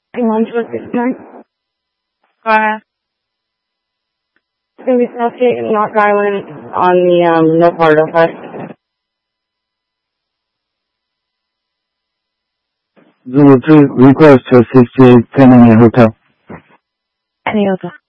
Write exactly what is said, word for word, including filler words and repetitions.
lunch with this night. Uh, it's gonna be Southgate and Knock Island on the, um, no part of it. Zulu three request to sixty-eight Penny Hotel. Any other?